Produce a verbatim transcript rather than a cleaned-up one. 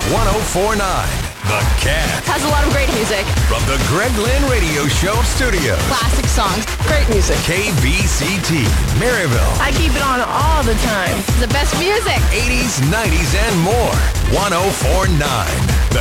ten forty-nine, The Cat. Has a lot of great music. From the Greg Lynn Radio Show studios. Classic songs. Great music. K B C T, Maryville. I keep it on all the time. The best music. eighties, nineties, and more. ten forty-nine, The